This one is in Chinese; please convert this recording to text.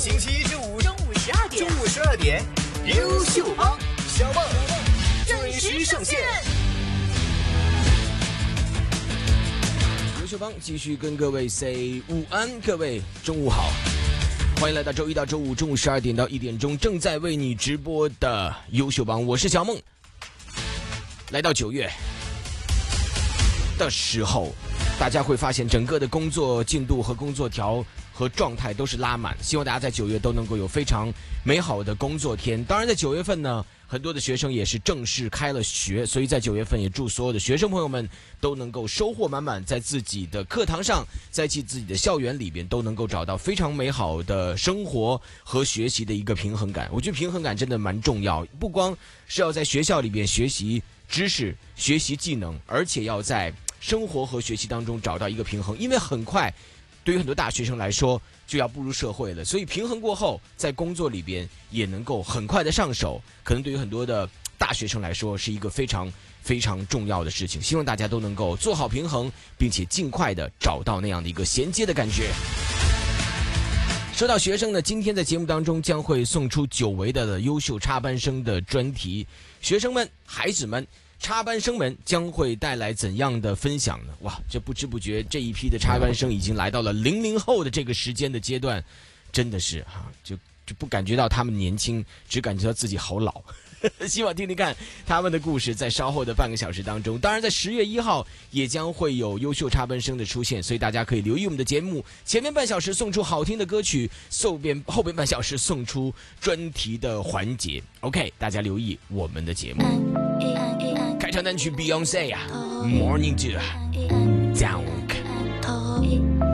星期一至五中午 12点，优秀帮小梦准时上线。 优秀帮继续跟各位 say 午安，各位中午好，欢迎来到周一到周五中午12点到1点钟正在为你直播的优秀帮，我是小梦。来到9月的时候，大家会发现整个的工作进度和工作条和状态都是拉满，希望大家在9月都能够有非常美好的工作天。当然在9月份呢，很多的学生也是正式开了学，所以在9月份也祝所有的学生朋友们都能够收获满满，在自己的课堂上，在自己的校园里边都能够找到非常美好的生活和学习的一个平衡感。我觉得平衡感真的蛮重要，不光是要在学校里边学习知识、学习技能，而且要在生活和学习当中找到一个平衡，因为很快对于很多大学生来说就要步入社会了，所以平衡过后在工作里边也能够很快的上手，可能对于很多的大学生来说是一个非常非常重要的事情。希望大家都能够做好平衡，并且尽快的找到那样的一个衔接的感觉。说到学生呢，今天在节目当中将会送出久违的优秀插班生的专题，学生们、孩子们、插班生们将会带来怎样的分享呢？哇，这不知不觉这一批的插班生已经来到了00后的这个时间的阶段，真的是就不感觉到他们年轻，只感觉到自己好老。希望听听看他们的故事，在稍后的半个小时当中。当然在10月1号也将会有优秀插班生的出现，所以大家可以留意我们的节目，前面半小时送出好听的歌曲，后边半小时送出专题的环节。 OK， 大家留意我们的节目。开场单曲 Beyonce Morning Dew Dunk。